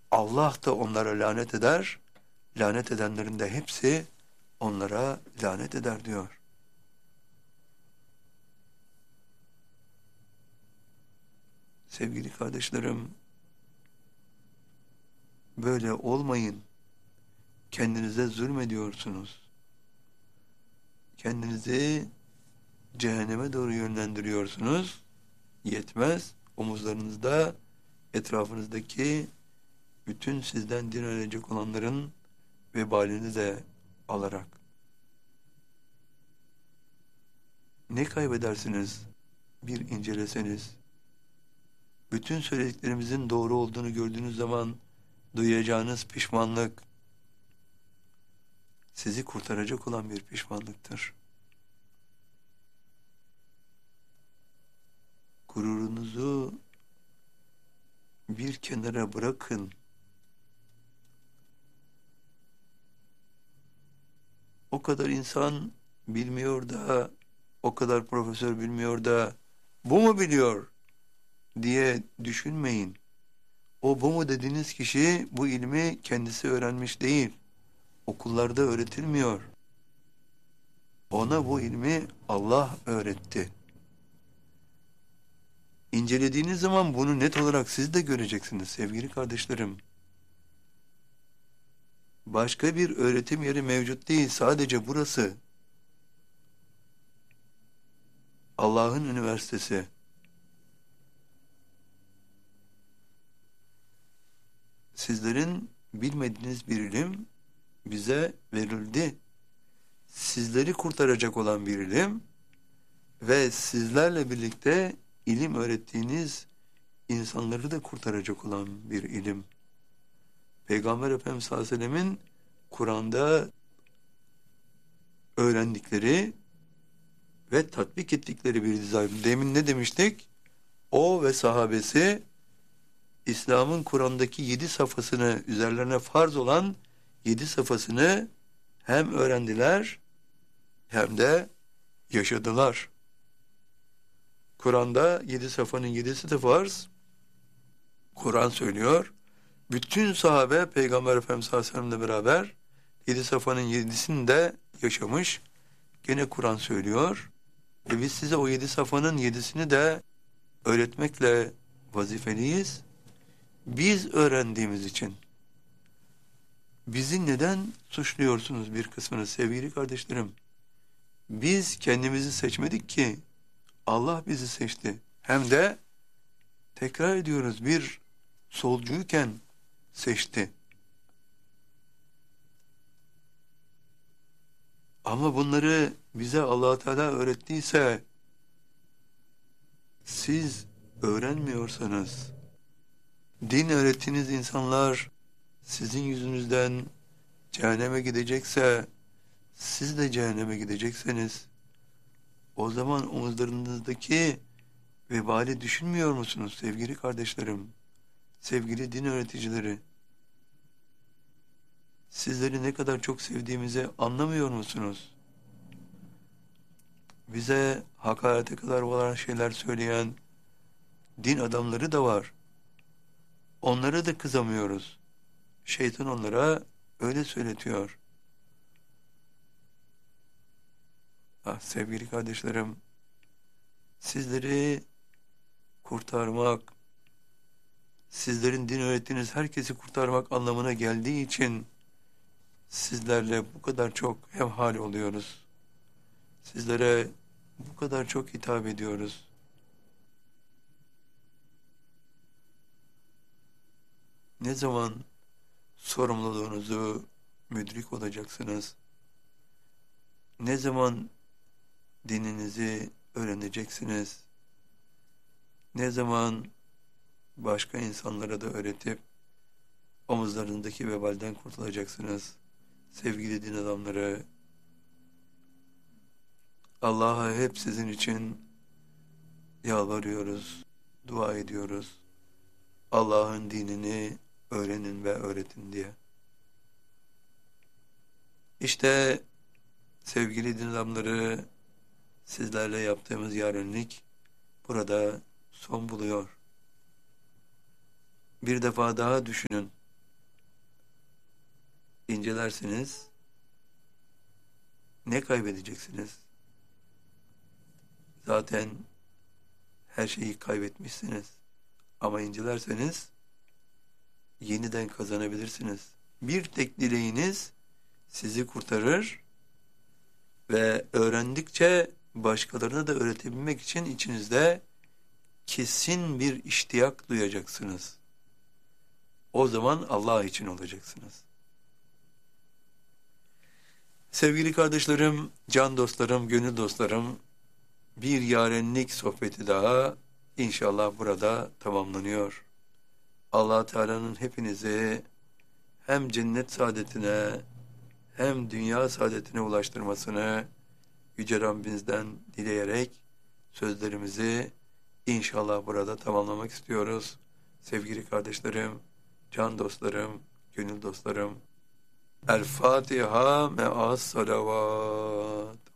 Allah da onlara lanet eder, lanet edenlerin de hepsi onlara lanet eder diyor. Sevgili kardeşlerim, böyle olmayın. Kendinize zulmediyorsunuz. Kendinizi cehenneme doğru yönlendiriyorsunuz. Yetmez, omuzlarınızda etrafınızdaki bütün sizden din öğrenecek olanların vebalini de alarak. Ne kaybedersiniz bir inceleseniz? Bütün söylediklerimizin doğru olduğunu gördüğünüz zaman duyacağınız pişmanlık sizi kurtaracak olan bir pişmanlıktır. Gururunuzu bir kenara bırakın. O kadar insan bilmiyor da, o kadar profesör bilmiyor da, bu mu biliyor diye düşünmeyin. O bu mu dediğiniz kişi bu ilmi kendisi öğrenmiş değil. Okullarda öğretilmiyor. Ona bu ilmi Allah öğretti. İncelediğiniz zaman bunu net olarak siz de göreceksiniz sevgili kardeşlerim. Başka bir öğretim yeri mevcut değil, sadece burası. Allah'ın üniversitesi. Sizlerin bilmediğiniz bir ilim bize verildi. Sizleri kurtaracak olan bir ilim ve sizlerle birlikte ilim öğrettiğiniz insanları da kurtaracak olan bir ilim. Peygamber Efendimiz sallallahu aleyhi ve sellemin Kur'an'da öğrendikleri ve tatbik ettikleri bir dizayn. Demin ne demiştik? O ve sahabesi İslam'ın Kur'an'daki 7 safhasını, üzerlerine farz olan 7 safhasını hem öğrendiler hem de yaşadılar. Kur'an'da 7 safhanın 7'si de farz. Kur'an söylüyor. Bütün sahabe Peygamber Efendimiz sallallahu aleyhi ve sellem'le beraber 7 safhanın 7'sini de yaşamış. Gene Kur'an söylüyor. Ve biz size o 7 safhanın 7'sini de öğretmekle vazifeliyiz. Biz öğrendiğimiz için. Bizi neden suçluyorsunuz bir kısmını sevgili kardeşlerim? Biz kendimizi seçmedik ki, Allah bizi seçti. Hem de tekrar ediyoruz, bir solcuyken seçti. Ama bunları bize Allah Teala öğrettiyse, siz öğrenmiyorsanız, din öğrettiğiniz insanlar sizin yüzünüzden cehenneme gidecekse, siz de cehenneme gidecekseniz, o zaman omuzlarınızdaki vebali düşünmüyor musunuz sevgili kardeşlerim, sevgili din öğreticileri? Sizleri ne kadar çok sevdiğimizi anlamıyor musunuz? Bize hakarete kadar olan şeyler söyleyen din adamları da var. Onlara da kızamıyoruz. Şeytan onlara öyle söyletiyor. Sevgili kardeşlerim, sizleri kurtarmak, sizlerin din öğrettiğiniz herkesi kurtarmak anlamına geldiği için sizlerle bu kadar çok hemhal oluyoruz. Sizlere bu kadar çok hitap ediyoruz. Ne zaman sorumluluğunuzu müdrik olacaksınız? Ne zaman dininizi öğreneceksiniz? Ne zaman başka insanlara da öğretip omuzlarındaki vebalden kurtulacaksınız? Sevgili din adamları, Allah'a hep sizin için yalvarıyoruz, dua ediyoruz. Allah'ın dinini öğrenin ve öğretin diye. İşte sevgili din adamları, sizlerle yaptığımız yarenlik burada son buluyor. Bir defa daha düşünün. incelersiniz, ne kaybedeceksiniz? Zaten her şeyi kaybetmişsiniz. Ama incelerseniz yeniden kazanabilirsiniz. Bir tek dileğiniz sizi kurtarır ve öğrendikçe başkalarına da öğretebilmek için içinizde kesin bir iştiyak duyacaksınız. O zaman Allah için olacaksınız. Sevgili kardeşlerim, can dostlarım, gönül dostlarım, bir yarenlik sohbeti daha inşallah burada tamamlanıyor. Allah Teala'nın hepinizi hem cennet saadetine hem dünya saadetine ulaştırmasını Yüce Rabbimizden dileyerek sözlerimizi inşallah burada tamamlamak istiyoruz. Sevgili kardeşlerim, can dostlarım, gönül dostlarım, El Fatiha me'as salavat.